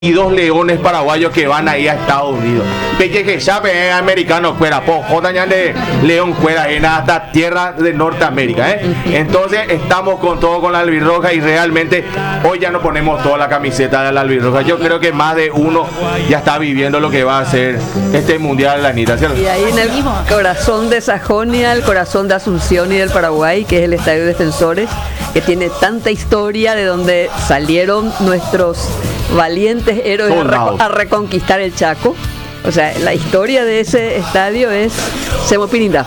y dos leones paraguayos que van ahí a Estados Unidos. Que ya es americano fuera, po, jodan de león fuera en hasta tierra de Norteamérica, Entonces estamos con todo con la albirroja y realmente hoy ya nos ponemos toda la camiseta de la albirroja. Yo creo que más de uno ya está viviendo lo que va a ser este mundial, Anita, ¿cierto? Y ahí en el corazón de Sajonia, el corazón de Asunción y del Paraguay, que es el Estadio Defensores, que tiene tanta historia, de donde salieron nuestros valientes héroes a reconquistar el Chaco. O sea, la historia de ese estadio es Semopirinda.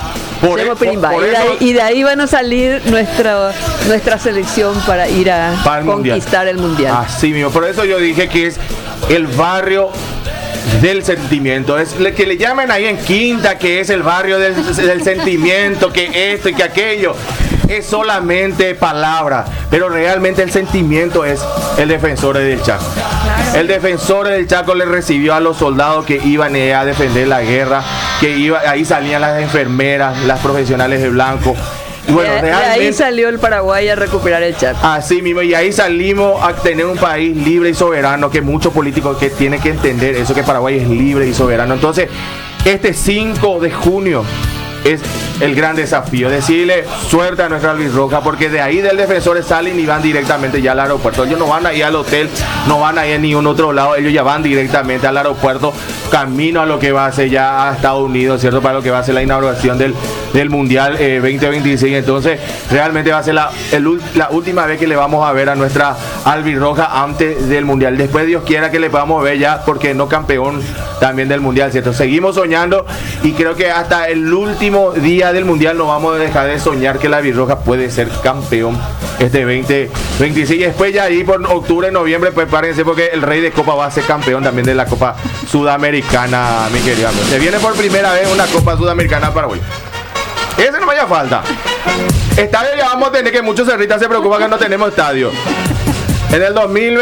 Y de ahí van a salir nuestra selección para ir a conquistar el mundial. Así mismo, por eso yo dije que es el barrio del sentimiento, es el que le llaman ahí en Quinta, que es el barrio del sentimiento, que esto y que aquello. Es solamente palabra, pero realmente el sentimiento es el defensor del Chaco. Claro. El defensor del Chaco le recibió a los soldados que iban a defender la guerra, ahí salían las enfermeras, las profesionales de blanco. Y bueno, realmente, de ahí salió el Paraguay a recuperar el Chaco. Así mismo, y ahí salimos a tener un país libre y soberano, que muchos políticos que tienen que entender eso, que Paraguay es libre y soberano. Entonces, este 5 de junio es el gran desafío, decirle suerte a nuestra albirroja, porque de ahí del defensor salen y van directamente ya al aeropuerto. Ellos no van a ir al hotel, no van a ir a ningún otro lado, ellos ya van directamente al aeropuerto, camino a lo que va a ser ya a Estados Unidos, ¿cierto? Para lo que va a ser la inauguración del Mundial 2026. Entonces realmente va a ser la última vez que le vamos a ver a nuestra albirroja antes del Mundial. Después Dios quiera que le podamos ver ya, porque no campeón también del Mundial, ¿cierto? Seguimos soñando y creo que hasta el último día del Mundial no vamos a dejar de soñar que la albirroja puede ser campeón este 2026. Y después ya ahí por octubre, noviembre, prepárense, porque el rey de Copa va a ser campeón también de la Copa Sudamericana, mi querido amigo. Se viene por primera vez una Copa Sudamericana para hoy. Ese no me haya falta. Estadio ya vamos a tener, que muchos cerritas se preocupan que no tenemos estadio. En el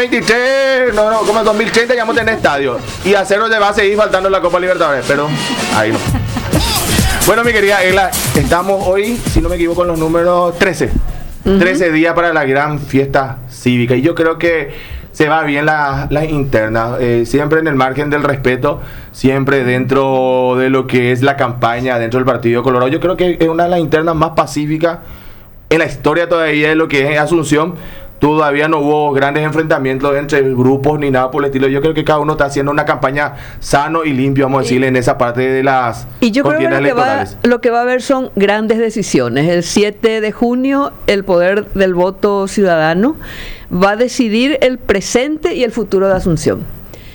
2023, como el 2030 ya vamos a tener estadio. Y a cero le va a seguir faltando la Copa Libertadores, pero ahí no. Bueno, mi querida Egla, estamos hoy, si no me equivoco, en los números 13. 13 días para la gran fiesta cívica. Y yo creo que se va bien las internas, siempre en el margen del respeto, siempre dentro de lo que es la campaña, dentro del Partido Colorado. Yo creo que es una de las internas más pacíficas en la historia todavía de lo que es Asunción. Todavía no hubo grandes enfrentamientos entre grupos ni nada por el estilo. Yo creo que cada uno está haciendo una campaña sano y limpio, vamos a decirle, en esa parte de las contiendas electorales. Lo que va a haber son grandes decisiones. El 7 de junio, el poder del voto ciudadano va a decidir el presente y el futuro de Asunción.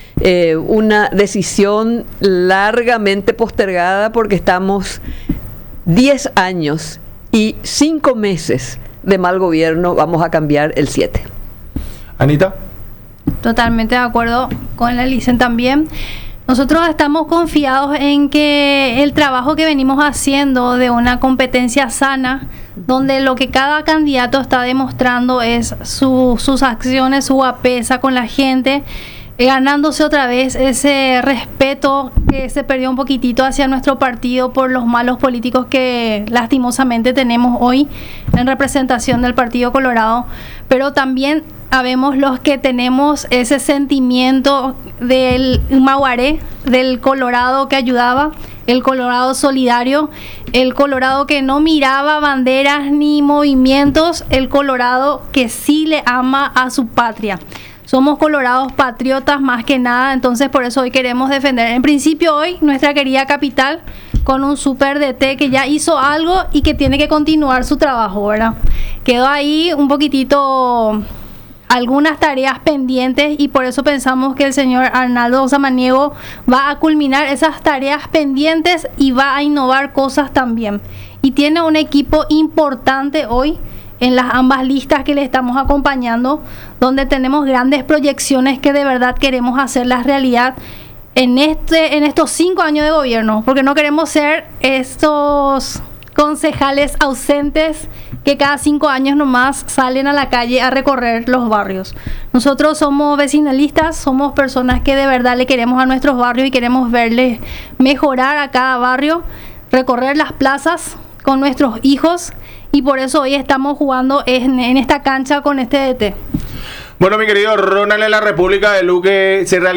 Una decisión largamente postergada, porque estamos 10 años y 5 meses de mal gobierno. Vamos a cambiar el 7. Anita. Totalmente de acuerdo con la Licen también. Nosotros estamos confiados en que el trabajo que venimos haciendo de una competencia sana, donde lo que cada candidato está demostrando es sus acciones, su apesa con la gente, ganándose otra vez ese respeto que se perdió un poquitito hacia nuestro partido por los malos políticos que lastimosamente tenemos hoy en representación del Partido Colorado, pero también habemos los que tenemos ese sentimiento del Maguaré, del Colorado que ayudaba, el Colorado solidario, el Colorado que no miraba banderas ni movimientos, el Colorado que sí le ama a su patria. Somos colorados patriotas más que nada, entonces por eso hoy queremos defender, en principio hoy, nuestra querida capital, con un super DT que ya hizo algo y que tiene que continuar su trabajo, ¿verdad? Quedó ahí un poquitito algunas tareas pendientes y por eso pensamos que el señor Arnaldo Samaniego va a culminar esas tareas pendientes y va a innovar cosas también. Y tiene un equipo importante hoy en las ambas listas que le estamos acompañando, donde tenemos grandes proyecciones que de verdad queremos hacerlas realidad en estos 5 años de gobierno, porque no queremos ser estos concejales ausentes que cada 5 años nomás salen a la calle a recorrer los barrios. Nosotros somos vecinalistas, somos personas que de verdad le queremos a nuestros barrios y queremos verles mejorar a cada barrio, recorrer las plazas con nuestros hijos, y por eso hoy estamos jugando en esta cancha con este DT. Bueno, mi querido Ronald, en la República de Luque se realizó